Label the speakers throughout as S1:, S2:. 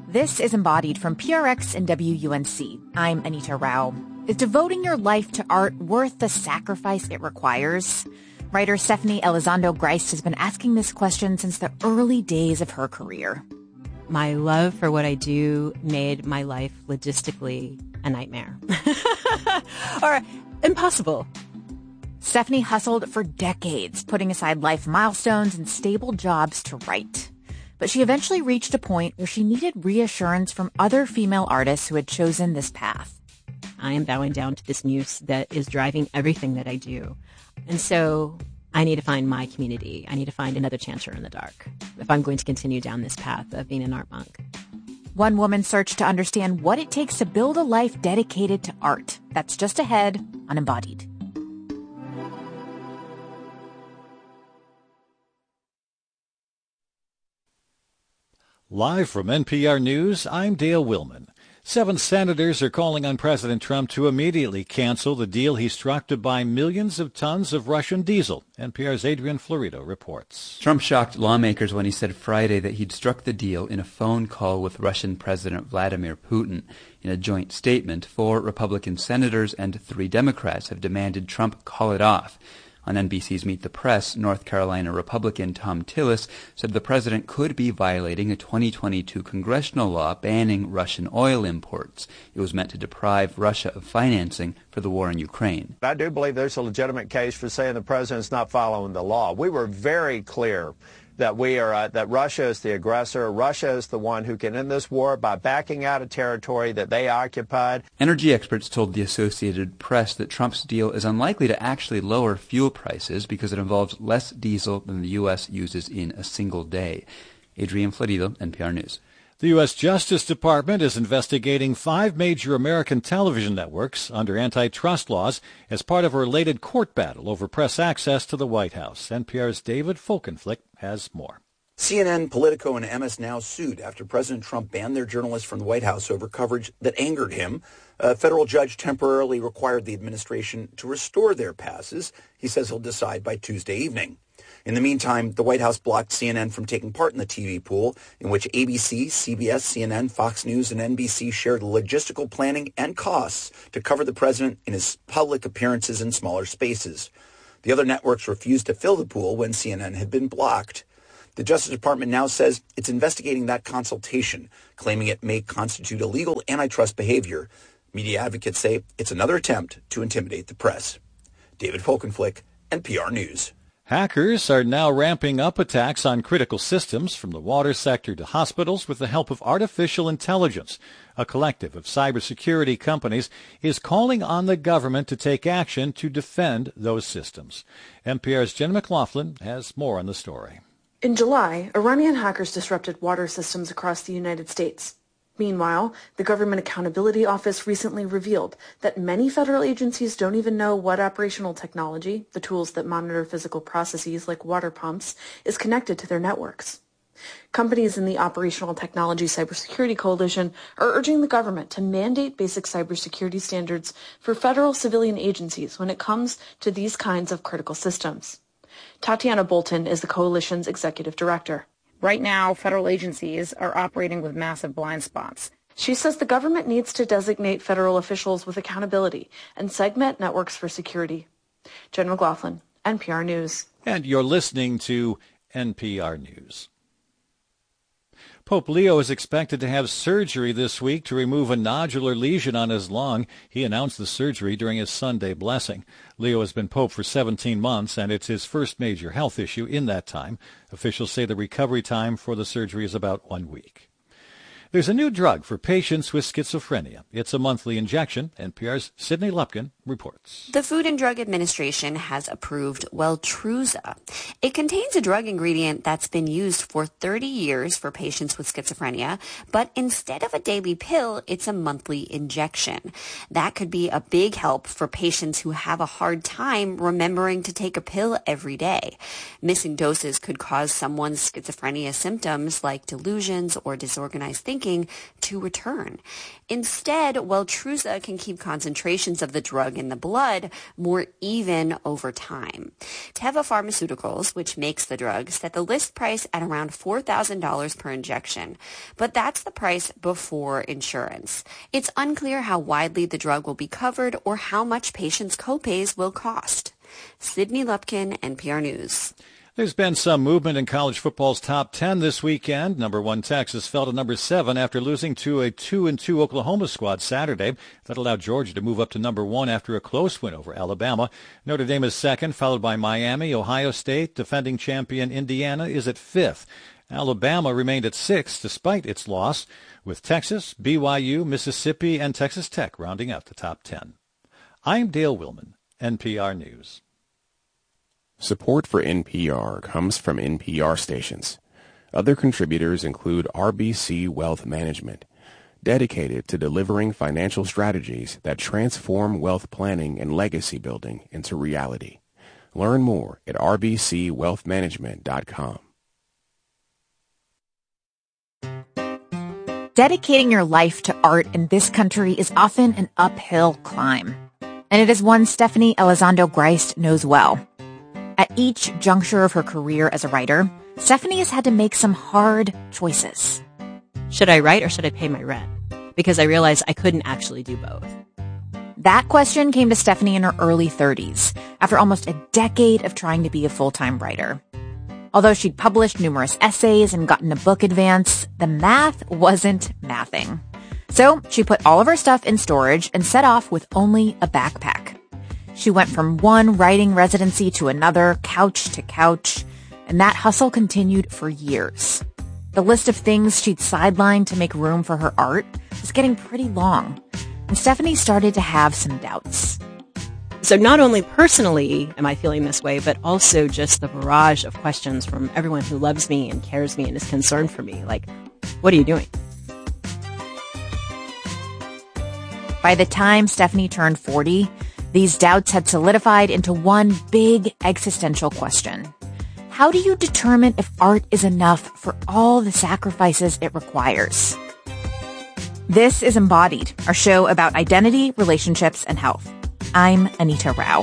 S1: This is Embodied from PRX and WUNC. I'm Anita Rao. Is devoting your life to art worth the sacrifice it requires? Writer Stephanie Elizondo Grice has been asking this question since the early days of her career.
S2: My love for what I do made my life logistically a nightmare. Or impossible.
S1: Stephanie hustled for decades, putting aside life milestones and stable jobs to write. But she eventually reached a point where she needed reassurance from other female artists who had chosen this path.
S2: I am bowing down to this muse that is driving everything that I do. And so I need to find my community. I need to find another chancer in the dark if I'm going to continue down this path of being an art monk.
S1: One woman searched to understand what it takes to build a life dedicated to art. That's just ahead on Embodied.
S3: Live from NPR News, I'm Dale Willman. 7 senators are calling on President Trump to immediately cancel the deal he struck to buy millions of tons of Russian diesel. NPR's Adrian Florido reports.
S4: Trump shocked lawmakers when he said Friday that he'd struck the deal in a phone call with Russian President Vladimir Putin. In a joint statement, 4 Republican senators and 3 Democrats have demanded Trump call it off. On NBC's Meet the Press, North Carolina Republican Thom Tillis said the president could be violating a 2022 congressional law banning Russian oil imports. It was meant to deprive Russia of financing for the war in Ukraine.
S5: I do believe there's a legitimate case for saying the president's not following the law. We were very clear that that Russia is the aggressor. Russia is the one who can end this war by backing out of territory that they occupied.
S4: Energy experts told the Associated Press that Trump's deal is unlikely to actually lower fuel prices because it involves less diesel than the U.S. uses in a single day. Adrian Florido, NPR News.
S3: The U.S. Justice Department is investigating 5 major American television networks under antitrust laws as part of a related court battle over press access to the White House. NPR's David Folkenflik has more.
S6: CNN, Politico, and MS Now sued after President Trump banned their journalists from the White House over coverage that angered him. A federal judge temporarily required the administration to restore their passes. He says he'll decide by Tuesday evening. In the meantime, the White House blocked CNN from taking part in the TV pool, in which ABC, CBS, CNN, Fox News, and NBC shared logistical planning and costs to cover the president in his public appearances in smaller spaces. The other networks refused to fill the pool when CNN had been blocked. The Justice Department now says it's investigating that consultation, claiming it may constitute illegal antitrust behavior. Media advocates say it's another attempt to intimidate the press. David Folkenflik, NPR News.
S3: Hackers are now ramping up attacks on critical systems from the water sector to hospitals with the help of artificial intelligence. A collective of cybersecurity companies is calling on the government to take action to defend those systems. NPR's Jen McLaughlin has more on the story.
S7: In July, Iranian hackers disrupted water systems across the United States. Meanwhile, the Government Accountability Office recently revealed that many federal agencies don't even know what operational technology, the tools that monitor physical processes like water pumps, is connected to their networks. Companies in the Operational Technology Cybersecurity Coalition are urging the government to mandate basic cybersecurity standards for federal civilian agencies when it comes to these kinds of critical systems. Tatiana Bolton is the coalition's executive director.
S8: Right now, federal agencies are operating with massive blind spots.
S7: She says the government needs to designate federal officials with accountability and segment networks for security. Jen McLaughlin, NPR News.
S3: And you're listening to NPR News. Pope Leo is expected to have surgery this week to remove a nodular lesion on his lung. He announced the surgery during his Sunday blessing. Leo has been pope for 17 months, and it's his first major health issue in that time. Officials say the recovery time for the surgery is about 1 week. There's a new drug for patients with schizophrenia. It's a monthly injection. NPR's Sydney Lupkin reports.
S9: The Food and Drug Administration has approved Weltruza. It contains a drug ingredient that's been used for 30 years for patients with schizophrenia, but instead of a daily pill, it's a monthly injection. That could be a big help for patients who have a hard time remembering to take a pill every day. Missing doses could cause someone's schizophrenia symptoms like delusions or disorganized thinking thinking to return. Instead, Weltruza can keep concentrations of the drug in the blood more even over time. Teva Pharmaceuticals, which makes the drug, set the list price at around $4,000 per injection, but that's the price before insurance. It's unclear how widely the drug will be covered or how much patients' copays will cost. Sydney Lupkin, NPR News.
S3: There's been some movement in college football's top 10 this weekend. Number 1 Texas fell to number 7 after losing to a 2-2 Oklahoma squad Saturday. That allowed Georgia to move up to number 1 after a close win over Alabama. Notre Dame is second, followed by Miami. Ohio State, defending champion Indiana, is at 5th. Alabama remained at 6th despite its loss, with Texas, BYU, Mississippi, and Texas Tech rounding out the top 10. I'm Dale Willman, NPR News.
S10: Support for NPR comes from NPR stations. Other contributors include RBC Wealth Management, dedicated to delivering financial strategies that transform wealth planning and legacy building into reality. Learn more at rbcwealthmanagement.com.
S1: Dedicating your life to art in this country is often an uphill climb. And it is one Stephanie Elizondo Grist knows well. At each juncture of her career as a writer, Stephanie has had to make some hard choices.
S2: Should I write or should I pay my rent? Because I realized I couldn't actually do both.
S1: That question came to Stephanie in her early 30s, after almost a decade of trying to be a full-time writer. Although she'd published numerous essays and gotten a book advance, the math wasn't mathing. So she put all of her stuff in storage and set off with only a backpack. She went from one writing residency to another, couch to couch, and that hustle continued for years. The list of things she'd sidelined to make room for her art was getting pretty long, and Stephanie started to have some doubts.
S2: So not only personally am I feeling this way, but also just the barrage of questions from everyone who loves me and cares me and is concerned for me. Like, what are you doing?
S1: By the time Stephanie turned 40, these doubts had solidified into one big existential question. How do you determine if art is enough for all the sacrifices it requires? This is Embodied, our show about identity, relationships, and health. I'm Anita Rao.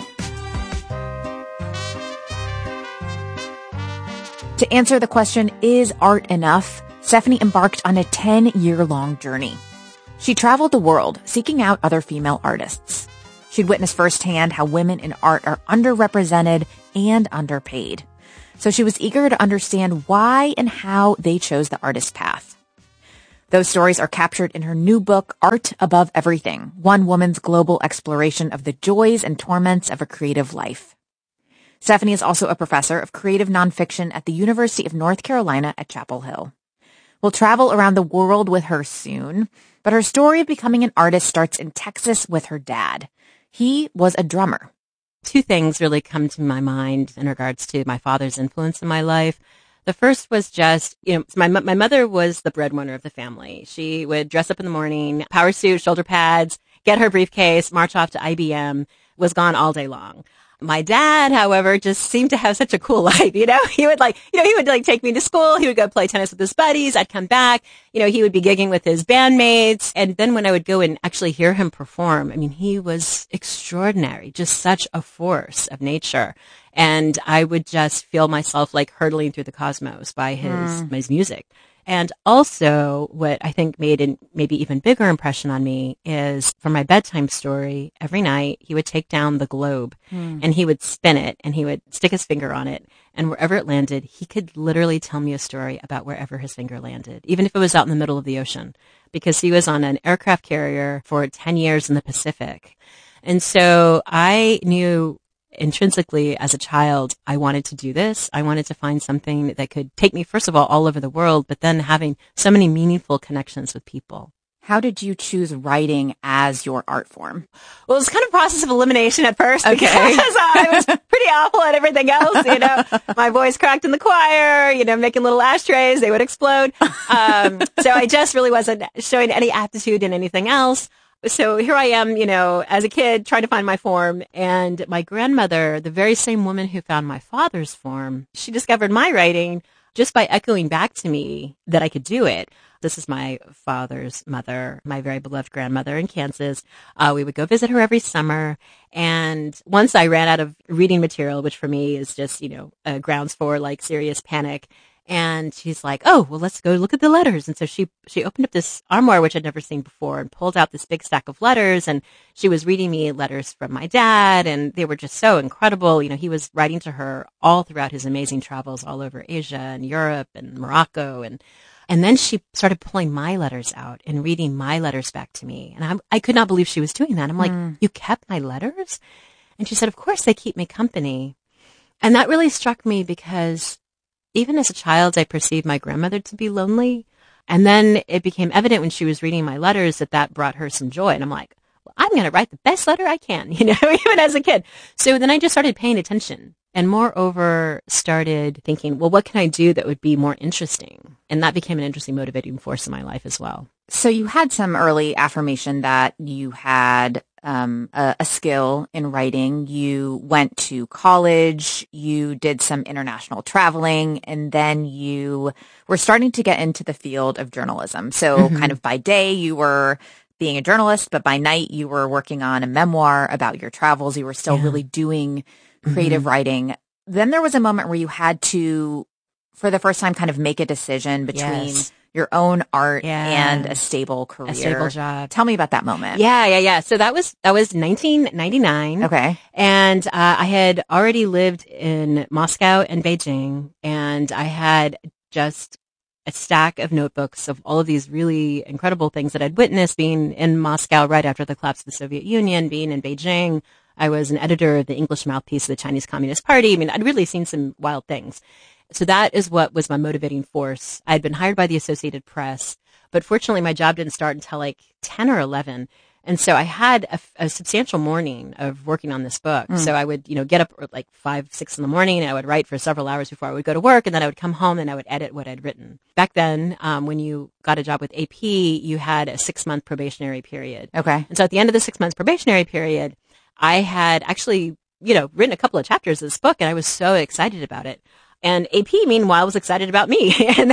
S1: To answer the question, is art enough? Stephanie embarked on a 10-year-long journey. She traveled the world seeking out other female artists. She'd witnessed firsthand how women in art are underrepresented and underpaid. So she was eager to understand why and how they chose the artist path. Those stories are captured in her new book, Art Above Everything, one woman's global exploration of the joys and torments of a creative life. Stephanie is also a professor of creative nonfiction at the University of North Carolina at Chapel Hill. We'll travel around the world with her soon, but her story of becoming an artist starts in Texas with her dad. He was a drummer.
S2: Two things really come to my mind in regards to my father's influence in my life. The first was just, my mother was the breadwinner of the family. She would dress up in the morning, power suit, shoulder pads, get her briefcase, march off to IBM, was gone all day long. My dad, however, just seemed to have such a cool life, He would take me to school. He would go play tennis with his buddies. I'd come back. He would be gigging with his bandmates. And then when I would go and actually hear him perform, he was extraordinary, just such a force of nature. And I would just feel myself like hurtling through the cosmos by his music. And also what I think made an maybe even bigger impression on me is for my bedtime story, every night he would take down the globe and he would spin it and he would stick his finger on it. And wherever it landed, he could literally tell me a story about wherever his finger landed, even if it was out in the middle of the ocean, because he was on an aircraft carrier for 10 years in the Pacific. And so I knew intrinsically as a child, I wanted to do this. I wanted to find something that could take me, first of all over the world, but then having so many meaningful connections with people.
S1: How did you choose writing as your art form?
S2: Well, it was kind of a process of elimination at first because I was pretty awful at everything else. My voice cracked in the choir, making little ashtrays, they would explode. So I just really wasn't showing any aptitude in anything else. So here I am, as a kid trying to find my form. And my grandmother, the very same woman who found my father's form, she discovered my writing just by echoing back to me that I could do it. This is my father's mother, my very beloved grandmother in Kansas. We would go visit her every summer. And once I ran out of reading material, which for me is just, grounds for like serious panic. And she's like, oh, well, let's go look at the letters. And so she opened up this armoire, which I'd never seen before, and pulled out this big stack of letters. And she was reading me letters from my dad. And they were just so incredible. He was writing to her all throughout his amazing travels all over Asia and Europe and Morocco. And then she started pulling my letters out and reading my letters back to me. And I could not believe she was doing that. I'm like, you kept my letters? And she said, of course, they keep me company. And that really struck me because even as a child, I perceived my grandmother to be lonely. And then it became evident when she was reading my letters that brought her some joy. And I'm like, well, I'm going to write the best letter I can, even as a kid. So then I just started paying attention and moreover started thinking, well, what can I do that would be more interesting? And that became an interesting motivating force in my life as well.
S1: So you had some early affirmation that you had a skill in writing. You went to college, you did some international traveling, and then you were starting to get into the field of journalism. So kind of by day, you were being a journalist, but by night, you were working on a memoir about your travels. You were still really doing creative writing. Then there was a moment where you had to, for the first time, kind of make a decision between your own art and a stable career.
S2: A stable job.
S1: Tell me about that moment.
S2: Yeah. So that was 1999.
S1: Okay.
S2: And I had already lived in Moscow and Beijing, and I had just a stack of notebooks of all of these really incredible things that I'd witnessed, being in Moscow right after the collapse of the Soviet Union, being in Beijing. I was an editor of the English mouthpiece of the Chinese Communist Party. I mean, I'd really seen some wild things. So that is what was my motivating force. I'd been hired by the Associated Press, but fortunately my job didn't start until like 10 or 11. And so I had a substantial morning of working on this book. So I would, get up at like 5, 6 in the morning, and I would write for several hours before I would go to work. And then I would come home and I would edit what I'd written. Back then, when you got a job with AP, you had a 6-month probationary period.
S1: Okay.
S2: And so at the end of the 6 months probationary period, I had actually, written a couple of chapters of this book, and I was so excited about it. And AP, meanwhile, was excited about me,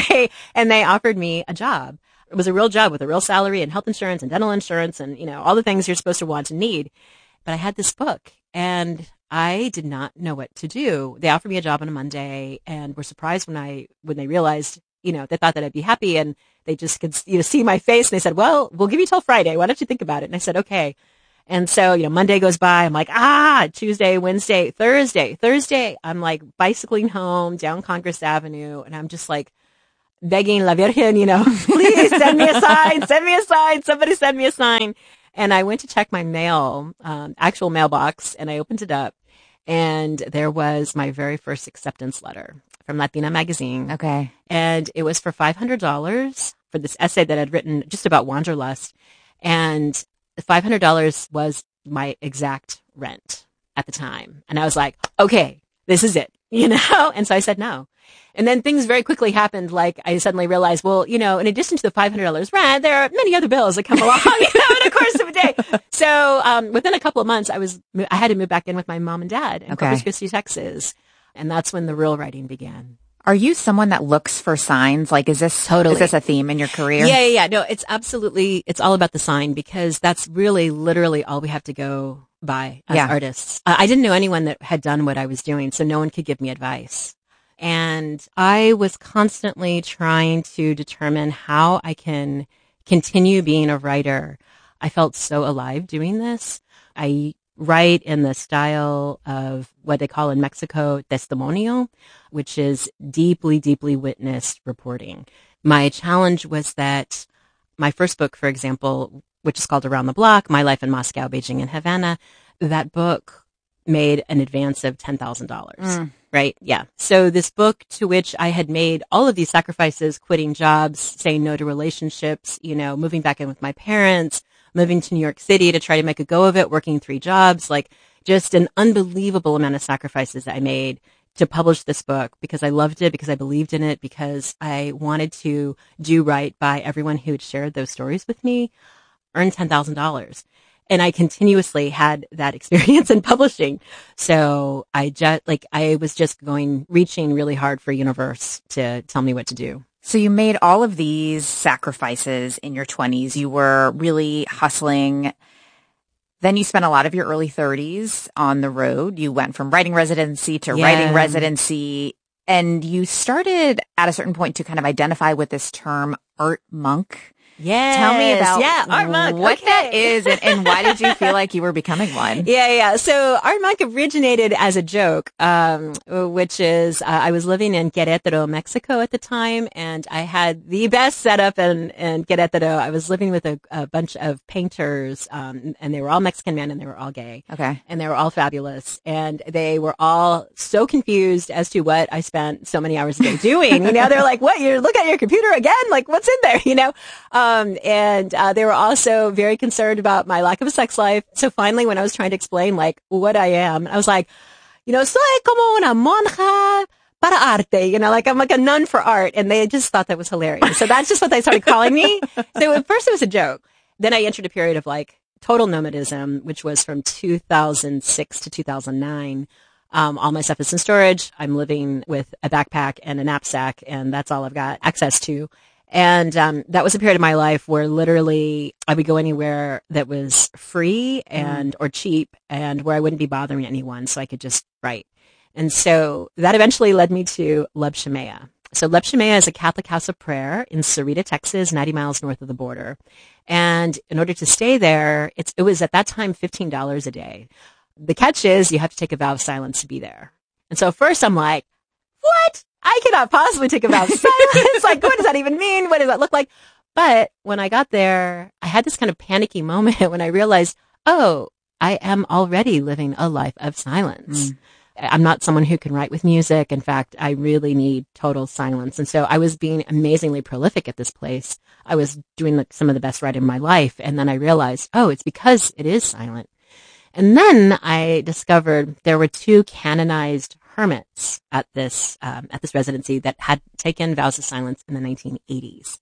S2: and they offered me a job. It was a real job with a real salary and health insurance and dental insurance and, all the things you're supposed to want and need. But I had this book, and I did not know what to do. They offered me a job on a Monday and were surprised when they realized, they thought that I'd be happy, and they just could, see my face, and they said, well, we'll give you till Friday. Why don't you think about it? And I said, okay. And so, Monday goes by. I'm like, Tuesday, Wednesday, Thursday. I'm like bicycling home down Congress Avenue. And I'm just like begging La Virgen, please send me a sign, somebody send me a sign. And I went to check my mail, actual mailbox, and I opened it up. And there was my very first acceptance letter from Latina Magazine.
S1: Okay.
S2: And it was for $500 for this essay that I'd written just about wanderlust. And $500 was my exact rent at the time. And I was like, okay, this is it, And so I said no. And then things very quickly happened. Like I suddenly realized, well, in addition to the $500 rent, there are many other bills that come along, in the course of a day. So within a couple of months, I had to move back in with my mom and dad in Corpus Christi, Texas. And that's when the real writing began.
S1: Are you someone that looks for signs? Like, is this a theme in your career?
S2: Yeah. No, it's all about the sign, because that's really literally all we have to go by as artists. I didn't know anyone that had done what I was doing, so no one could give me advice. And I was constantly trying to determine how I can continue being a writer. I felt so alive doing this. I write in the style of what they call in Mexico testimonio, which is deeply, deeply witnessed reporting. My challenge was that my first book, for example, which is called Around the Block, My Life in Moscow, Beijing, and Havana, that book made an advance of $10,000, right? Yeah. So this book, to which I had made all of these sacrifices, quitting jobs, saying no to relationships, moving back in with my parents, moving to New York City to try to make a go of it, working 3 jobs, like just an unbelievable amount of sacrifices I made to publish this book, because I loved it, because I believed in it, because I wanted to do right by everyone who had shared those stories with me, earned $10,000. And I continuously had that experience in publishing. So I was just reaching really hard for universe to tell me what to do.
S1: So you made all of these sacrifices in your 20s. You were really hustling. Then you spent a lot of your early 30s on the road. You went from writing residency to writing residency. And you started at a certain point to kind of identify with this term art monk.
S2: Yes.
S1: Tell me about
S2: Art monk.
S1: what that is and why did you feel like you were becoming one?
S2: Yeah. So art monk originated as a joke, which is I was living in Querétaro, Mexico at the time, and I had the best setup in Querétaro. I was living with a bunch of painters, and they were all Mexican men and they were all gay.
S1: Okay.
S2: And they were all fabulous. And they were all so confused as to what I spent so many hours a day doing. They're like, what? You look at your computer again? Like, what's in there? And they were also very concerned about my lack of a sex life. So finally, when I was trying to explain like what I am, I was like, soy como una monja para arte, like I'm like a nun for art. And they just thought that was hilarious. So that's just what they started calling me. So at first it was a joke. Then I entered a period of like total nomadism, which was from 2006 to 2009. All my stuff is in storage. I'm living with a backpack and a knapsack, and that's all I've got access to. And that was a period of my life where literally I would go anywhere that was free and or cheap and where I wouldn't be bothering anyone, so I could just write. And so that eventually led me to Leb Shemaya. So Leb Shemaya is a Catholic house of prayer in Sarita, Texas, 90 miles north of the border. And in order to stay there, it was at that time $15 a day. The catch is you have to take a vow of silence to be there. And so first I'm like, what? I cannot possibly take a vow of silence. Like, what does that even mean? What does that look like? But when I got there, I had this kind of panicky moment when I realized, oh, I am already living a life of silence. I'm not someone who can write with music. In fact, I really need total silence. And so I was being amazingly prolific at this place. I was doing some of the best writing in my life. And then I realized, oh, it's because it is silent. And then I discovered there were two canonized hermits at this residency that had taken vows of silence in the 1980s.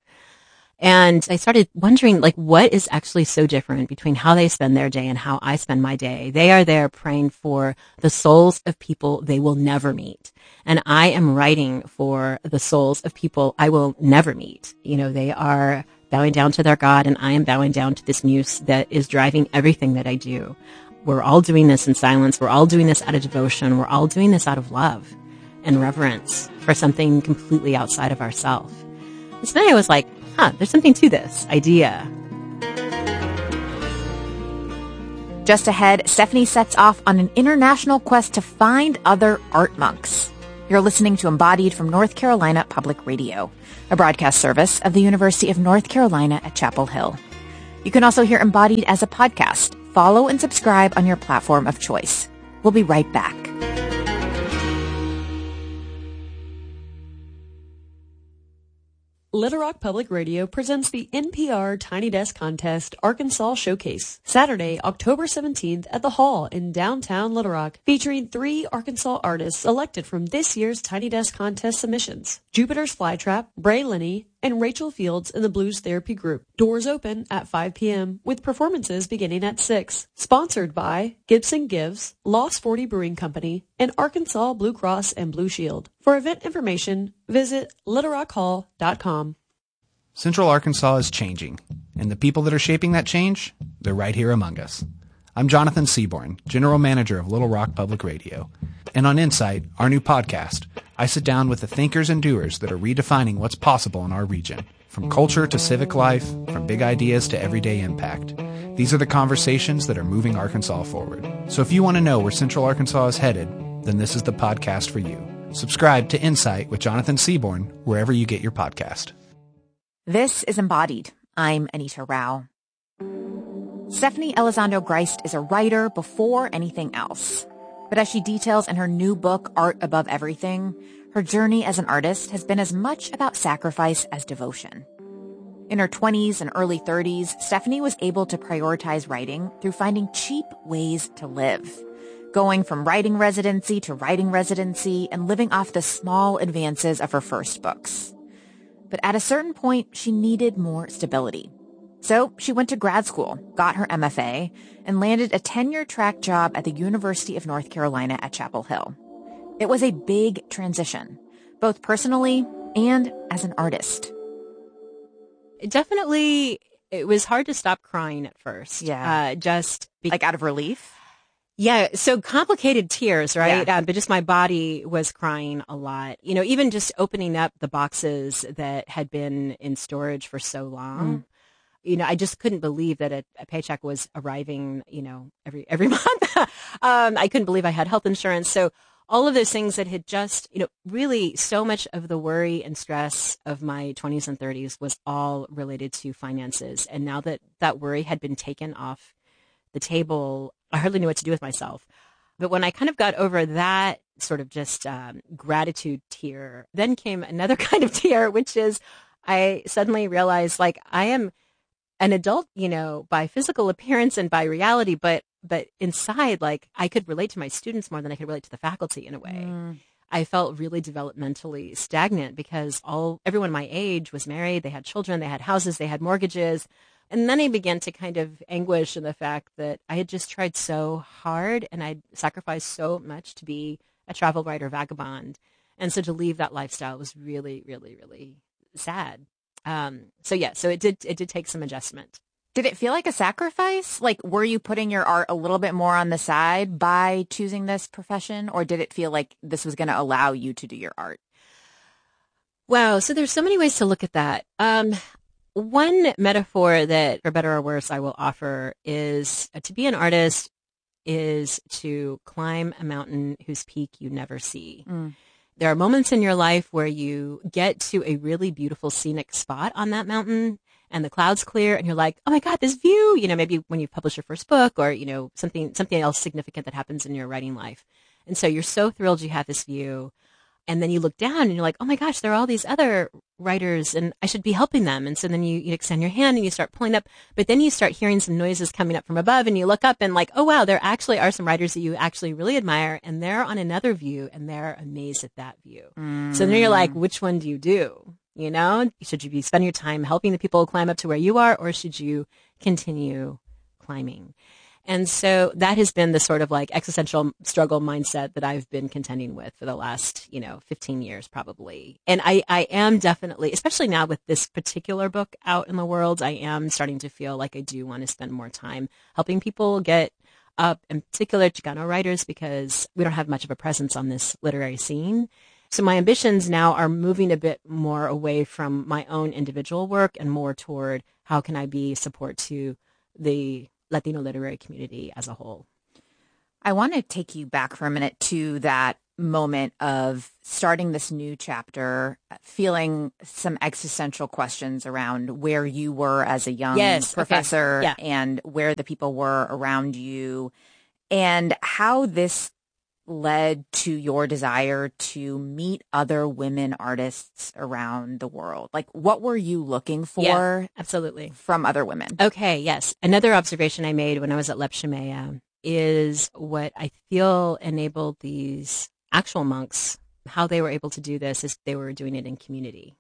S2: And I started wondering, like, what is actually so different between how they spend their day and how I spend my day? They are there praying for the souls of people they will never meet. And I am writing for the souls of people I will never meet. They are bowing down to their God, and I am bowing down to this muse that is driving everything that I do. We're all doing this in silence. We're all doing this out of devotion. We're all doing this out of love and reverence for something completely outside of ourselves. And so then I was like, there's something to this idea.
S1: Just ahead, Stephanie sets off on an international quest to find other art monks. You're listening to Embodied from North Carolina Public Radio, a broadcast service of the University of North Carolina at Chapel Hill. You can also hear Embodied as a podcast. Follow and subscribe on your platform of choice. We'll be right back.
S11: Little Rock Public Radio presents the NPR Tiny Desk Contest Arkansas Showcase, Saturday, October 17th at the Hall in downtown Little Rock, featuring 3 Arkansas artists selected from this year's Tiny Desk Contest submissions: Jupiter's Flytrap, Bray Linney, and Rachel Fields in the Blues Therapy Group. Doors open at 5 p.m. with performances beginning at 6. Sponsored by Gibson Gives, Lost 40 Brewing Company, and Arkansas Blue Cross and Blue Shield. For event information, visit littlerockhall.com.
S12: Central Arkansas is changing, and the people that are shaping that change, they're right here among us. I'm Jonathan Seaborn, General Manager of Little Rock Public Radio. And on Insight, our new podcast, I sit down with the thinkers and doers that are redefining what's possible in our region. From culture to civic life, from big ideas to everyday impact. These are the conversations that are moving Arkansas forward. So if you want to know where Central Arkansas is headed, then this is the podcast for you. Subscribe to Insight with Jonathan Seaborn wherever you get your podcast.
S1: This is Embodied. I'm Anita Rao. Stephanie Elizondo Grist is a writer before anything else. But as she details in her new book, Art Above Everything, her journey as an artist has been as much about sacrifice as devotion. In her 20s and early 30s, Stephanie was able to prioritize writing through finding cheap ways to live, going from writing residency to writing residency and living off the small advances of her first books. But at a certain point, she needed more stability. So she went to grad school, got her MFA, and landed a tenure-track job at the University of North Carolina at Chapel Hill. It was a big transition, both personally and as an artist.
S2: Definitely, it was hard to stop crying at first.
S1: Yeah.
S2: Like
S1: out of relief?
S2: Yeah, so complicated tears, right?
S1: Yeah.
S2: But just my body was crying a lot. You know, even just opening up the boxes that had been in storage for so long. You know, I just couldn't believe that a paycheck was arriving, you know, every month. I couldn't believe I had health insurance. So all of those things that had just, you know, really so much of the worry and stress of my 20s and 30s was all related to finances. And now that that worry had been taken off the table, I hardly knew what to do with myself. But when I kind of got over that sort of just gratitude tear, then came another kind of tear, which is I suddenly realized, like, I am an adult, you know, by physical appearance and by reality, but inside, like, I could relate to my students more than I could relate to the faculty in a way. I felt really developmentally stagnant because everyone my age was married, they had children, they had houses, they had mortgages. And then I began to kind of anguish in the fact that I had just tried so hard and I'd sacrificed so much to be a travel writer vagabond. And so to leave that lifestyle was really, really, really sad. So it did take some adjustment.
S1: Did it feel like a sacrifice? Like, were you putting your art a little bit more on the side by choosing this profession? Or did it feel like this was going to allow you to do your art?
S2: Wow. So there's so many ways to look at that. One metaphor that, for better or worse, I will offer is to be an artist is to climb a mountain whose peak you never see. There are moments in your life where you get to a really beautiful scenic spot on that mountain and the clouds clear and you're like, oh my God, this view, you know, maybe when you publish your first book or, you know, something else significant that happens in your writing life. And so you're so thrilled you have this view. And then you look down and you're like, oh my gosh, there are all these other writers and I should be helping them. And so then you extend your hand and you start pulling up, but then you start hearing some noises coming up from above and you look up and like, oh wow, there actually are some writers that you actually really admire and they're on another view and they're amazed at that view. So then you're like, which one do you do? You know, should you be spending your time helping the people climb up to where you are or should you continue climbing? And so that has been the sort of like existential struggle mindset that I've been contending with for the last, 15 years probably. And I am definitely, especially now with this particular book out in the world, I am starting to feel like I do want to spend more time helping people get up, in particular Chicano writers, because we don't have much of a presence on this literary scene. So my ambitions now are moving a bit more away from my own individual work and more toward how can I be support to the Latino literary community as a whole.
S1: I want to take you back for a minute to that moment of starting this new chapter, feeling some existential questions around where you were as a young professor and where the people were around you, and how this led to your desire to meet other women artists around the world. Like, what were you looking for
S2: absolutely
S1: from other women?
S2: Okay, yes. Another observation I made when I was at Lep Shemaya is what I feel enabled these actual monks, how they were able to do this is they were doing it in community.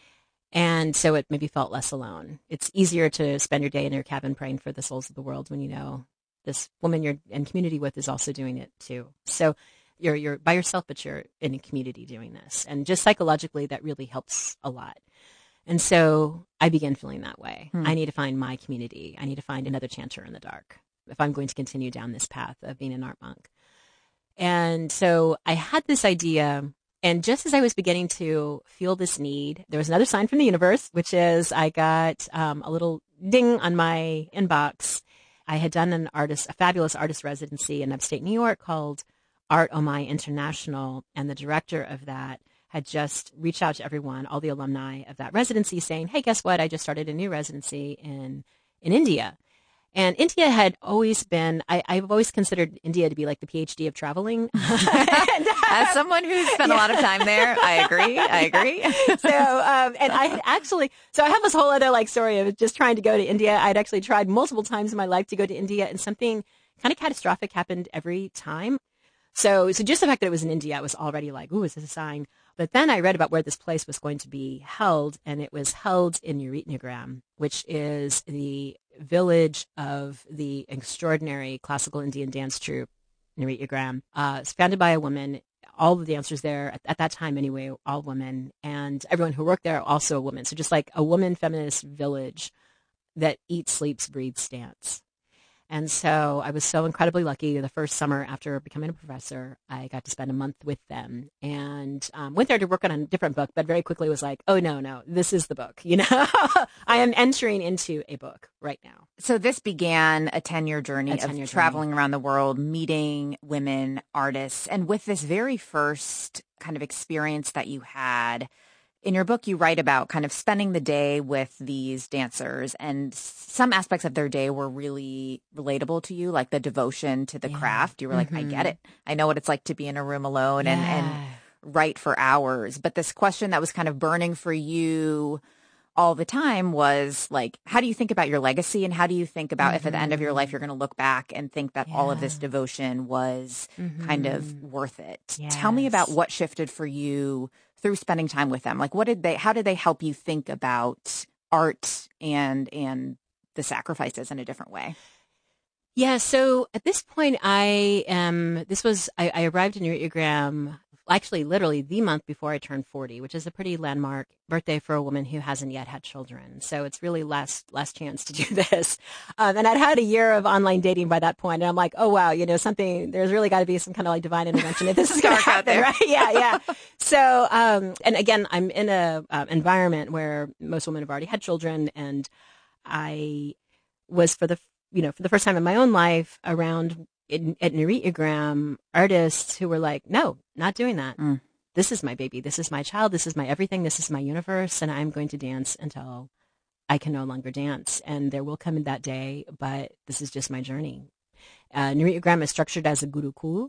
S2: And so it maybe felt less alone. It's easier to spend your day in your cabin praying for the souls of the world when you know this woman you're in community with is also doing it too. So you're by yourself, but you're in a community doing this. And just psychologically, that really helps a lot. And so I began feeling that way. I need to find my community. I need to find another chanter in the dark if I'm going to continue down this path of being an art monk. And so I had this idea, and just as I was beginning to feel this need, there was another sign from the universe, which is I got a little ding on my inbox. I had done a fabulous artist residency in upstate New York called Art Omai International, and the director of that had just reached out to everyone, all the alumni of that residency, saying, hey, guess what? I just started a new residency in India. And India had always been, I've always considered India to be like the PhD of traveling.
S1: As someone who's spent a lot of time there, I agree.
S2: And I had actually, so I have this whole other like story of just trying to go to India. I'd actually tried multiple times in my life to go to India, and something kind of catastrophic happened every time. So just the fact that it was in India, I was already like, ooh, is this a sign? But then I read about where this place was going to be held, and it was held in Nuritnagram, which is the village of the extraordinary classical Indian dance troupe, Nuritnagram. It's founded by a woman. All the dancers there, at that time anyway, all women, and everyone who worked there also a woman. So just like a woman feminist village that eats, sleeps, breathes dance. And so I was so incredibly lucky. The first summer after becoming a professor, I got to spend a month with them and went there to work on a different book, but very quickly was like, oh, no, this is the book. I am entering into a book right now.
S1: So this began a 10-year journey of traveling around the world, meeting women artists. And with this very first kind of experience that you had, in your book, you write about kind of spending the day with these dancers, and some aspects of their day were really relatable to you, like the devotion to the craft. You were like, I get it. I know what it's like to be in a room alone and write for hours. But this question that was kind of burning for you all the time was like, how do you think about your legacy, and how do you think about if at the end of your life you're going to look back and think that all of this devotion was kind of worth it? Yes. Tell me about what shifted for you through spending time with them. Like, how did they help you think about art and the sacrifices in a different way?
S2: Yeah. So at this point, I arrived in Nuritnagram actually literally the month before I turned 40, which is a pretty landmark birthday for a woman who hasn't yet had children. So it's really last chance to do this. And I'd had a year of online dating by that point, and I'm like, oh wow, there's really got to be some kind of like divine intervention if this is going to happen, right? Yeah. So, and again, I'm in a environment where most women have already had children, and I was for the first time in my own life around at Nuritnagram artists who were like, no, not doing that. This is my baby. This is my child. This is my everything. This is my universe. And I'm going to dance until I can no longer dance. And there will come in that day, but this is just my journey. Nuritnagram is structured as a gurukul.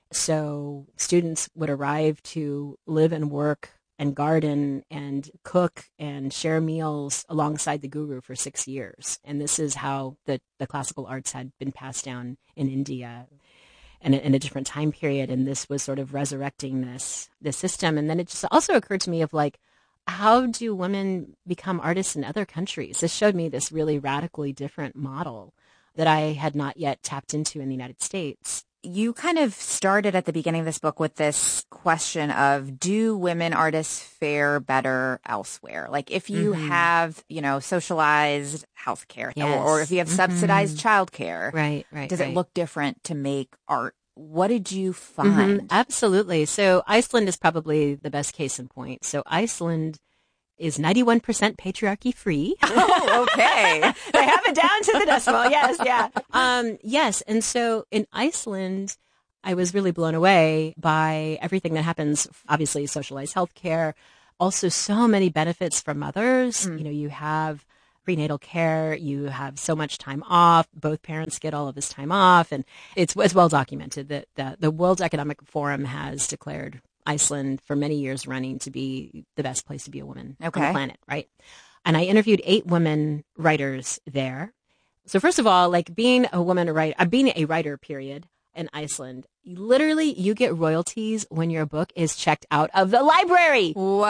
S2: So students would arrive to live and work and garden and cook and share meals alongside the guru for 6 years. And this is how the classical arts had been passed down in India and in a different time period. And this was sort of resurrecting this system. And then it just also occurred to me of like, how do women become artists in other countries? This showed me this really radically different model that I had not yet tapped into in the United States.
S1: You kind of started at the beginning of this book with this question of, do women artists fare better elsewhere? Like if you have, socialized healthcare or if you have subsidized childcare,
S2: right,
S1: does it look different to make art? What did you find?
S2: Absolutely. So Iceland is probably the best case in point. So Iceland is 91% patriarchy free.
S1: Oh, okay.
S2: They have it down to the decimal. Yes, yeah. Yes. And so in Iceland, I was really blown away by everything that happens. Obviously, socialized healthcare, also so many benefits for mothers. You have prenatal care, you have so much time off. Both parents get all of this time off. And it's well documented that the World Economic Forum has declared Iceland for many years running to be the best place to be a woman on the planet, right? And I interviewed 8 women writers there. So first of all, like being a writer, period, in Iceland, you get royalties when your book is checked out of the library.
S1: What?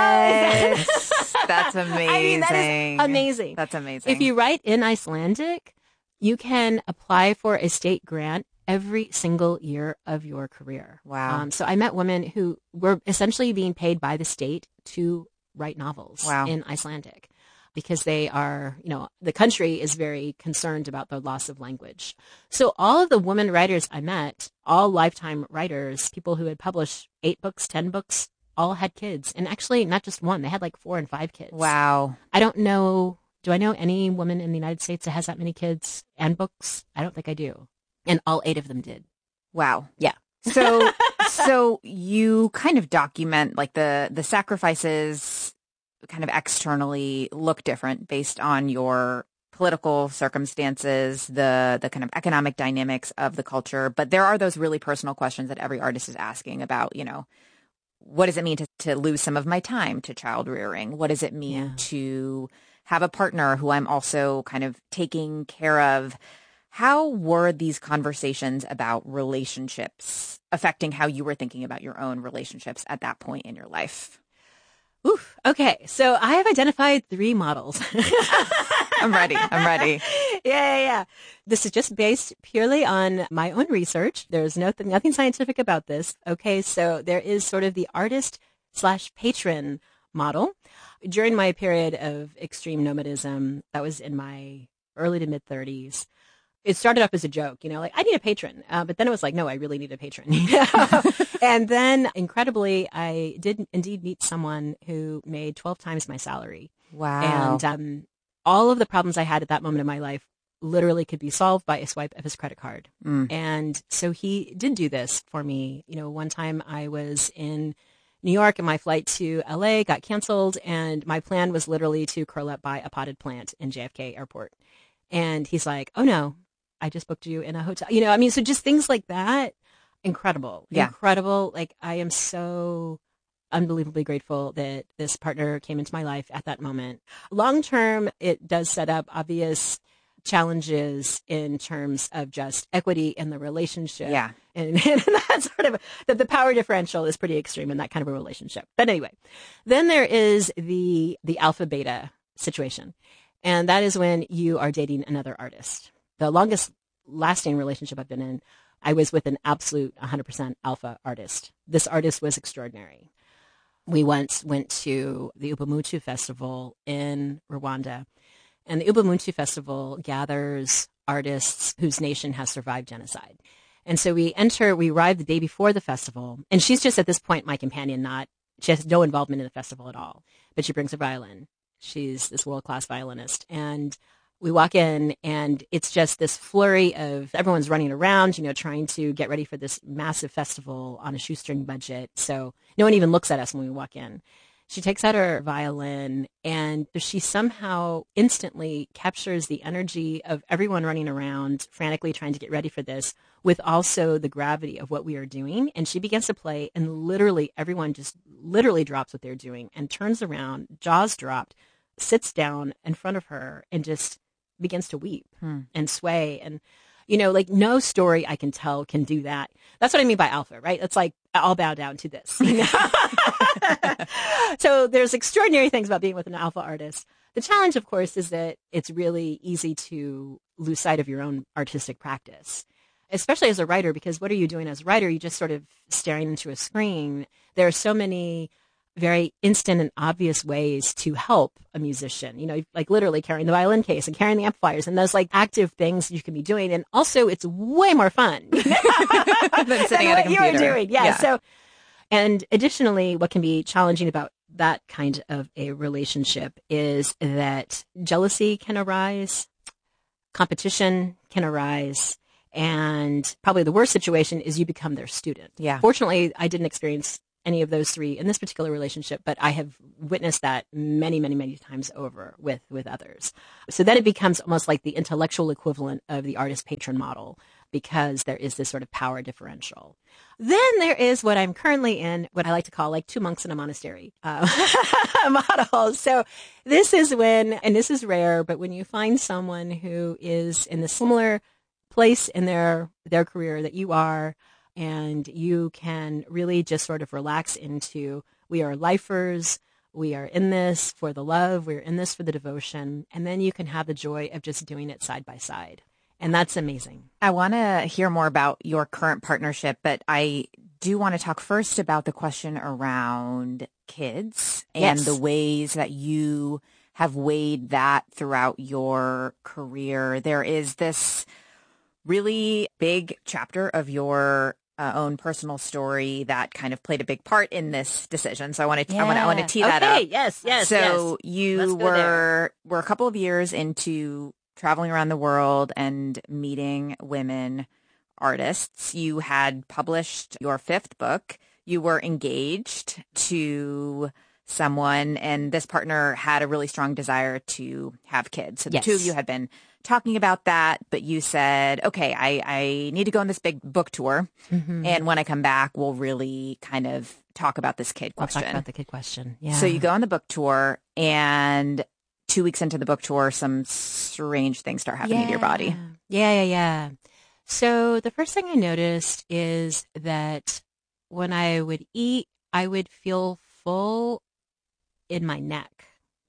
S1: That's amazing.
S2: I mean, that is amazing.
S1: That's amazing.
S2: If you write in Icelandic, you can apply for a state grant every single year of your career.
S1: Wow.
S2: So I met women who were essentially being paid by the state to write novels in Icelandic because they are, the country is very concerned about the loss of language. So all of the women writers I met, all lifetime writers, people who had published 8 books, 10 books, all had kids. And actually not just one, they had like 4 and 5 kids.
S1: Wow.
S2: I don't know. Do I know any woman in the United States that has that many kids and books? I don't think I do. And all 8 of them did.
S1: Wow.
S2: Yeah.
S1: So you kind of document like the sacrifices kind of externally look different based on your political circumstances, the kind of economic dynamics of the culture. But there are those really personal questions that every artist is asking about, what does it mean to lose some of my time to child rearing? What does it mean to have a partner who I'm also kind of taking care of? How were these conversations about relationships affecting how you were thinking about your own relationships at that point in your life?
S2: Oof. Okay. So I have identified 3 models.
S1: I'm ready.
S2: Yeah. This is just based purely on my own research. There's nothing scientific about this. Okay. So there is sort of the artist/patron model. During my period of extreme nomadism, that was in my early to mid 30s. It started off as a joke, like I need a patron. But then it was like, no, I really need a patron. And then incredibly, I did indeed meet someone who made 12 times my salary.
S1: Wow.
S2: And all of the problems I had at that moment in my life literally could be solved by a swipe of his credit card. And so he did do this for me. One time I was in New York and my flight to LA got canceled. And my plan was literally to curl up by a potted plant in JFK airport. And he's like, oh no, I just booked you in a hotel. So just things like that. Incredible.
S1: Yeah.
S2: Incredible. Like I am so unbelievably grateful that this partner came into my life at that moment. Long term, it does set up obvious challenges in terms of just equity in the relationship.
S1: Yeah.
S2: And that's sort of the power differential is pretty extreme in that kind of a relationship. But anyway, then there is the alpha beta situation. And that is when you are dating another artist. The longest lasting relationship I've been in, I was with an absolute 100% alpha artist. This artist was extraordinary. We once went to the Ubuntu Festival in Rwanda. And the Ubuntu Festival gathers artists whose nation has survived genocide. And so we arrive the day before the festival. And she's just at this point my companion, she has no involvement in the festival at all. But she brings her violin. She's this world-class violinist. And we walk in and it's just this flurry of everyone's running around, trying to get ready for this massive festival on a shoestring budget. So no one even looks at us when we walk in. She takes out her violin and she somehow instantly captures the energy of everyone running around, frantically trying to get ready for this, with also the gravity of what we are doing. And she begins to play and literally everyone just literally drops what they're doing and turns around, jaws dropped, sits down in front of her and just begins to weep and sway. And, like no story I can tell can do that. That's what I mean by alpha, right? It's like, I'll bow down to this. So there's extraordinary things about being with an alpha artist. The challenge, of course, is that it's really easy to lose sight of your own artistic practice, especially as a writer, because what are you doing as a writer? You're just sort of staring into a screen. There are so many very instant and obvious ways to help a musician, like literally carrying the violin case and carrying the amplifiers and those like active things you can be doing. And also it's way more fun than
S1: sitting at a computer.
S2: You're doing. Yeah. So, and additionally, what can be challenging about that kind of a relationship is that jealousy can arise, competition can arise, and probably the worst situation is you become their student.
S1: Yeah.
S2: Fortunately, I didn't experience any of those 3 in this particular relationship, but I have witnessed that many, many, many times over with others. So then it becomes almost like the intellectual equivalent of the artist-patron model because there is this sort of power differential. Then there is what I'm currently in, what I like to call like 2 monks in a monastery model. So this is when, and this is rare, but when you find someone who is in a similar place in their career that you are, and you can really just sort of relax into, we are lifers, we are in this for the love, we're in this for the devotion, and then you can have the joy of just doing it side by side. And that's amazing.
S1: I want to hear more about your current partnership, but I do want to talk first about the question around kids and the ways that you have weighed that throughout your career. There is this really big chapter of your own personal story that kind of played a big part in this decision. So I want to tee that up.
S2: Yes.
S1: So you were a couple of years into traveling around the world and meeting women artists. You had published your 5th book. You were engaged to someone, and this partner had a really strong desire to have kids. So the 2 of you had been talking about that, but you said, okay, I need to go on this big book tour. Mm-hmm. And when I come back, we'll really kind of talk about this kid question.
S2: We'll talk about the kid question. Yeah.
S1: So you go on the book tour, and 2 weeks into the book tour, some strange things start happening to your body.
S2: Yeah. So the first thing I noticed is that when I would eat, I would feel full in my neck.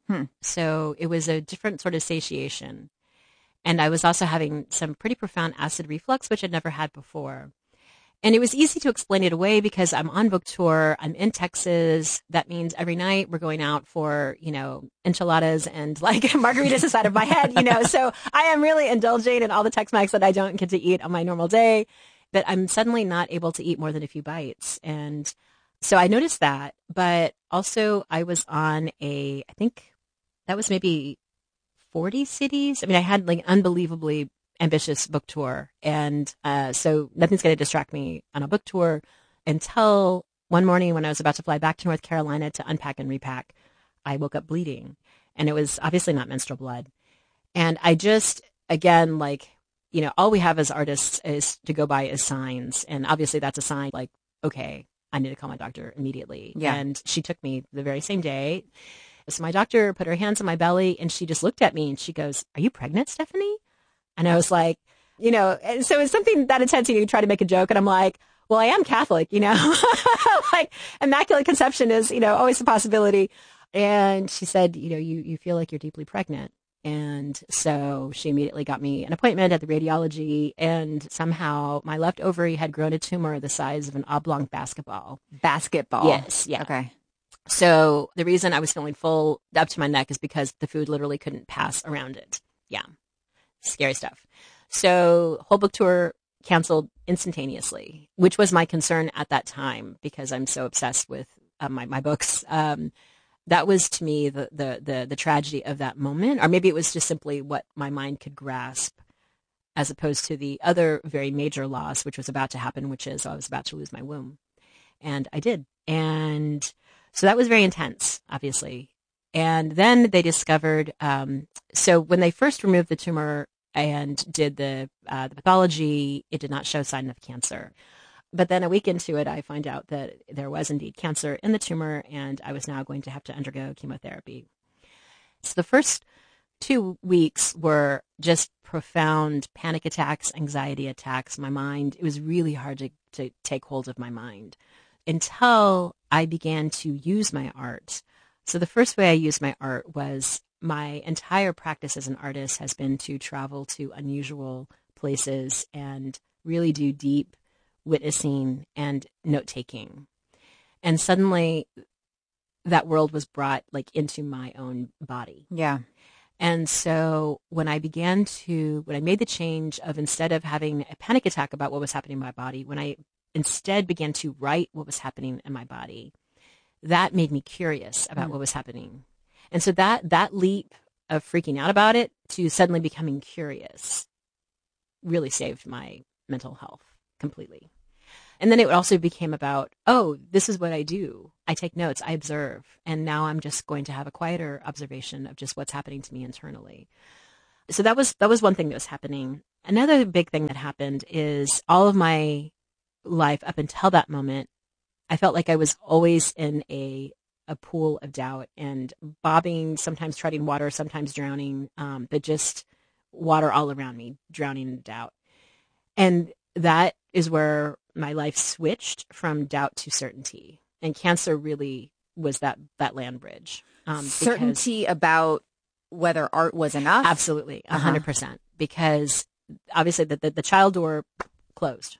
S2: So it was a different sort of satiation. And I was also having some pretty profound acid reflux, which I'd never had before. And it was easy to explain it away because I'm on book tour. I'm in Texas. That means every night we're going out for, enchiladas and like margaritas inside of my head, So I am really indulging in all the Tex-Mex that I don't get to eat on my normal day. But I'm suddenly not able to eat more than a few bites. And so I noticed that. But also I was on I think that was maybe 40 cities. I mean, I had like unbelievably ambitious book tour. And so nothing's going to distract me on a book tour until one morning when I was about to fly back to North Carolina to unpack and repack, I woke up bleeding. And it was obviously not menstrual blood. And I just, again, all we have as artists is to go by as signs. And obviously that's a sign like, okay, I need to call my doctor immediately.
S1: Yeah. And
S2: she took me the very same day. So my doctor put her hands on my belly and she just looked at me and she goes, "Are you pregnant, Stephanie?" And I was like, and so it's something that intense. You try to make a joke and I'm like, well, I am Catholic, like immaculate conception is, always a possibility. And she said, you feel like you're deeply pregnant. And so she immediately got me an appointment at the radiology, and somehow my left ovary had grown a tumor the size of an oblong basketball.
S1: Basketball?
S2: Yes. Yeah.
S1: Okay.
S2: So the reason I was feeling full up to my neck is because the food literally couldn't pass around it. Yeah. Scary stuff. So whole book tour canceled instantaneously, which was my concern at that time because I'm so obsessed with my books. That was to me the tragedy of that moment, or maybe it was just simply what my mind could grasp, as opposed to the other very major loss, which was about to happen, which is I was about to lose my womb, and I did, and so that was very intense, obviously. And then they discovered, so when they first removed the tumor and did the pathology, it did not show sign of cancer. But then a week into it, I find out that there was indeed cancer in the tumor, and I was now going to have to undergo chemotherapy. So the first 2 weeks were just profound panic attacks, anxiety attacks. My mind, it was really hard to take hold of my mind until I began to use my art. So the first way I used my art was my entire practice as an artist has been to travel to unusual places and really do deep witnessing and note-taking. And suddenly that world was brought into my own body.
S1: Yeah.
S2: And so when I made the change of, instead of having a panic attack about what was happening in my body, when I instead began to write what was happening in my body, that made me curious about what was happening. And so that leap of freaking out about it to suddenly becoming curious really saved my mental health completely. And then it also became about, this is what I do. I take notes, I observe, and now I'm just going to have a quieter observation of just what's happening to me internally. So that was one thing that was happening. Another big thing that happened is all of my life up until that moment, I felt like I was always in a pool of doubt and bobbing, sometimes treading water, sometimes drowning, but just water all around me, drowning in doubt. And that is where my life switched from doubt to certainty. And cancer really was that land bridge.
S1: Certainty about whether art was enough?
S2: Absolutely, 100%. Because obviously the child door closed.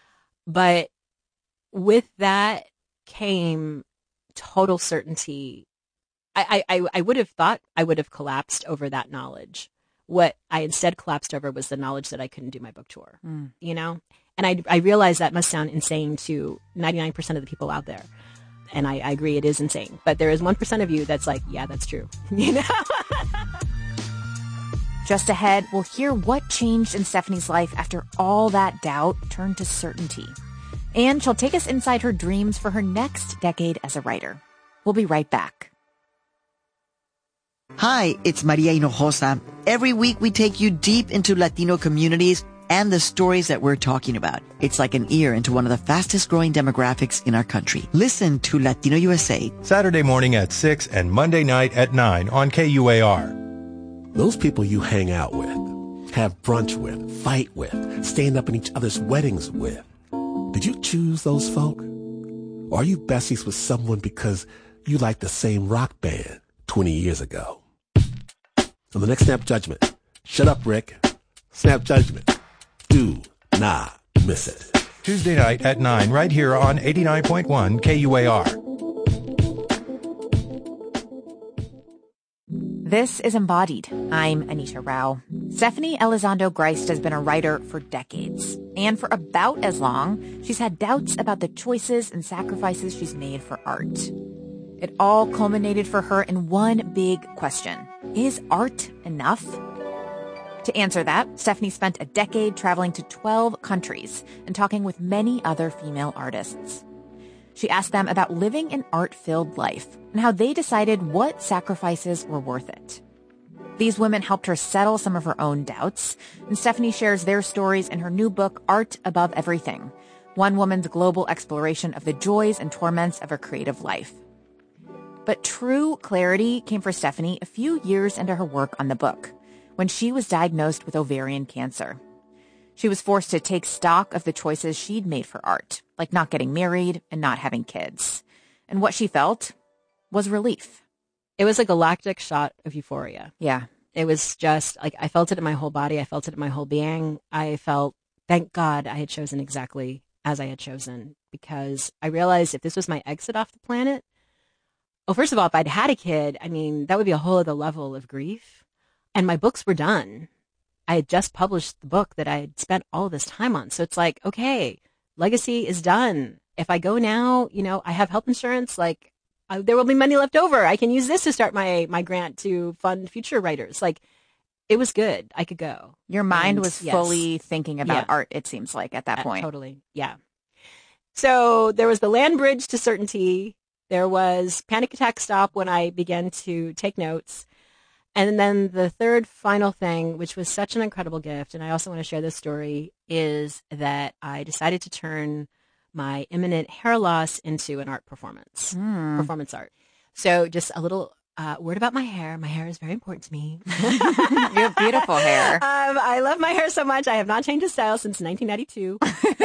S2: But with that came total certainty. I would have thought I would have collapsed over that knowledge. What I instead collapsed over was the knowledge that I couldn't do my book tour, And I realize that must sound insane to 99% of the people out there. And I agree, it is insane. But there is 1% of you that's like, yeah, that's true.
S1: Just ahead, we'll hear what changed in Stephanie's life after all that doubt turned to certainty. And she'll take us inside her dreams for her next decade as a writer. We'll be right back.
S13: Hi, it's Maria Hinojosa. Every week we take you deep into Latino communities and the stories that we're talking about. It's like an ear into one of the fastest growing demographics in our country. Listen to Latino USA.
S14: Saturday morning at 6 and Monday night at 9 on KUAR. Those people you hang out with, have brunch with, fight with, stand up in each other's weddings with. Did you choose those folk? Or are you besties with someone because you like the same rock band 20 years ago? On the next Snap Judgment, shut up, Rick. Snap Judgment. Do not miss it.
S15: Tuesday night at 9 right here on 89.1 KUAR.
S1: This is Embodied. I'm Anita Rao. Stephanie Elizondo Grist has been a writer for decades. And for about as long, she's had doubts about the choices and sacrifices she's made for art. It all culminated for her in one big question. Is art enough? To answer that, Stephanie spent a decade traveling to 12 countries and talking with many other female artists. She asked them about living an art-filled life and how they decided what sacrifices were worth it. These women helped her settle some of her own doubts, and Stephanie shares their stories in her new book, Art Above Everything, one woman's global exploration of the joys and torments of her creative life. But true clarity came for Stephanie a few years into her work on the book, when she was diagnosed with ovarian cancer. She was forced to take stock of the choices she'd made for art, like not getting married and not having kids. And what she felt was relief.
S2: It was a galactic shot of euphoria.
S1: Yeah.
S2: It was just like, I felt it in my whole body. I felt it in my whole being. I felt, thank God I had chosen exactly as I had chosen, because I realized if this was my exit off the planet, well, first of all, if I'd had a kid, I mean, that would be a whole other level of grief. And my books were done. I had just published the book that I had spent all of this time on. So it's like, okay, legacy is done. If I go now, you know, I have health insurance, like there will be money left over. I can use this to start my grant to fund future writers. Like, it was good. I could go.
S1: Your mind was fully thinking about art, it seems like, at that point.
S2: Totally. Yeah. So there was the land bridge to certainty. There was panic attack stop when I began to take notes. And then the third final thing, which was such an incredible gift, and I also want to share this story, is that I decided to turn my imminent hair loss into an art performance, performance art. So just a little word about my hair. My hair is very important to me.
S1: You have beautiful hair.
S2: I love my hair so much. I have not changed a style since 1992.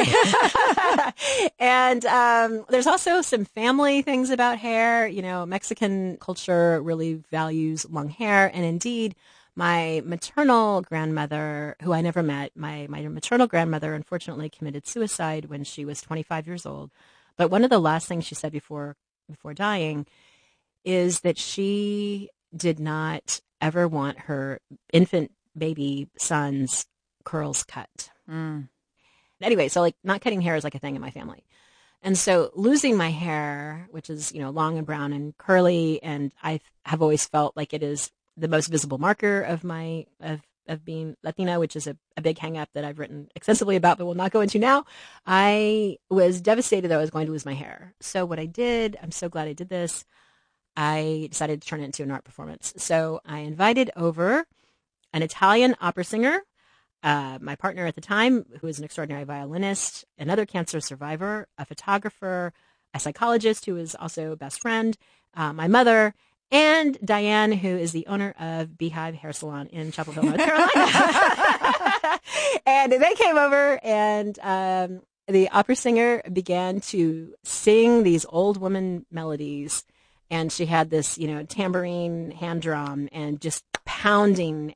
S2: And there's also some family things about hair. You know, Mexican culture really values long hair. And indeed, my maternal grandmother, who I never met, my maternal grandmother unfortunately committed suicide when she was 25 years old. But one of the last things she said before dying is that she did not ever want her infant baby son's curls cut. Anyway, so like not cutting hair is like a thing in my family. And so losing my hair, which is, you know, long and brown and curly, and I have always felt like it is the most visible marker of my, of being Latina, which is a big hang up that I've written extensively about, but will not go into now. I was devastated that I was going to lose my hair. So what I did, I'm so glad I did this, I decided to turn it into an art performance. So I invited over an Italian opera singer, my partner at the time, who is an extraordinary violinist, another cancer survivor, a photographer, a psychologist who is also a best friend, my mother, and Diane, who is the owner of Beehive Hair Salon in Chapel Hill, North Carolina. And they came over, and the opera singer began to sing these old woman melodies. And she had this, you know, tambourine hand drum and just pounding